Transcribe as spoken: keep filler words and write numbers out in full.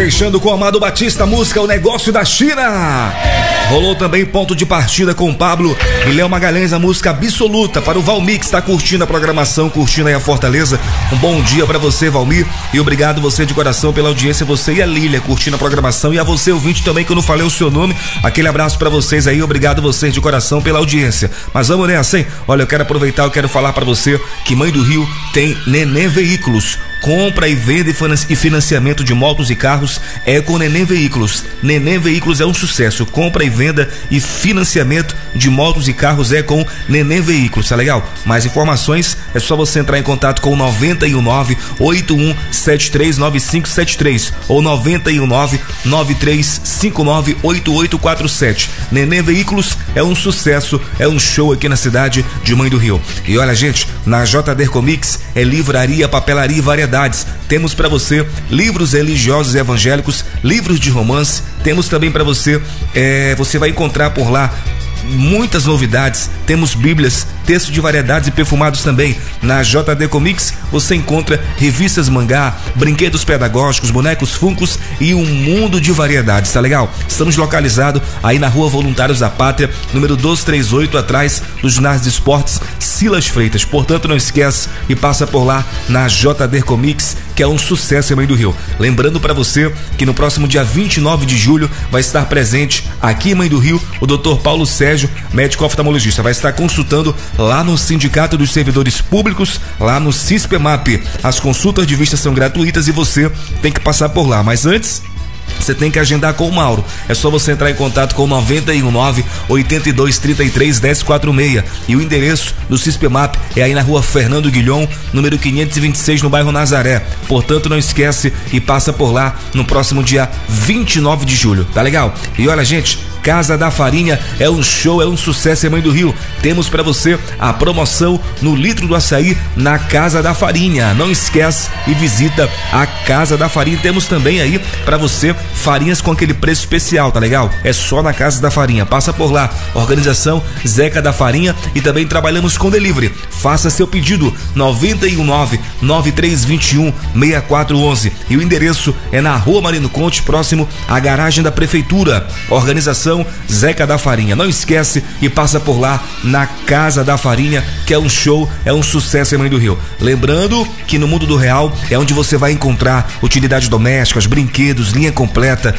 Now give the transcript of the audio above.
fechando com Amado Batista, música O Negócio da China. Rolou também Ponto de Partida com o Pablo e Léo Magalhães, a música Absoluta. Para o Valmir, que está curtindo a programação, curtindo aí a Fortaleza. Um bom dia para você, Valmir, e obrigado você de coração pela audiência, você e a Lília curtindo a programação, e a você ouvinte também, que eu não falei o seu nome, aquele abraço para vocês aí, obrigado vocês de coração pela audiência. Mas vamos nessa, hein? Olha, eu quero aproveitar, eu quero falar para você que Mãe do Rio tem Neném Veículos. Compra e venda e financiamento de motos e carros é com Neném Veículos. Neném Veículos é um sucesso. Compra e venda e financiamento de motos e carros é com Neném Veículos, tá legal? Mais informações é só você entrar em contato com nove nove oito um sete três nove cinco sete três ou nove nove nove três cinco nove oito oito quatro sete. Neném Veículos é um sucesso, é um show aqui na cidade de Mãe do Rio. E olha, gente, na J D Comics é livraria, papelaria e variedade. Temos para você livros religiosos e evangélicos, livros de romance. Temos também para você, é, você vai encontrar por lá muitas novidades. Temos bíblias, textos de variedades e perfumados também. Na J D Comics você encontra revistas mangá, brinquedos pedagógicos, bonecos Funkos e um mundo de variedades, tá legal? Estamos localizados aí na Rua Voluntários da Pátria, número doze trinta e oito, atrás do ginásio de esportes Silas Freitas. Portanto, não esquece e passa por lá na J D Comics, que é um sucesso em Mãe do Rio. Lembrando para você que no próximo dia vinte e nove de julho vai estar presente aqui em Mãe do Rio o doutor Paulo Sérgio, médico oftalmologista. Vai estar consultando lá no Sindicato dos Servidores Públicos, lá no CISPEMAP. As consultas de vista são gratuitas e você tem que passar por lá. Mas antes, você tem que agendar com o Mauro. É só você entrar em contato com nove nove oito dois três três um zero quatro seis. E o endereço do CISPEMAP é aí na Rua Fernando Guilhom, número quinhentos e vinte e seis, no bairro Nazaré. Portanto, não esquece e passa por lá no próximo dia vinte e nove de julho, tá legal? E olha, gente, Casa da Farinha é um show, é um sucesso em Mãe do Rio. Temos para você a promoção no litro do açaí na Casa da Farinha. Não esquece e visita a Casa da Farinha. Temos também aí para você farinhas com aquele preço especial, tá legal? É só na Casa da Farinha. Passa por lá. Organização Zeca da Farinha, e também trabalhamos com delivery. Faça seu pedido nove nove nove três dois um seis quatro um um. E o endereço é na Rua Marino Conte, próximo à garagem da Prefeitura. Organização Zeca da Farinha. Não esquece e passa por lá na Casa da Farinha, que é um show, é um sucesso em Mãe do Rio. Lembrando que no Mundo do Real é onde você vai encontrar utilidades domésticas, brinquedos, linha completa,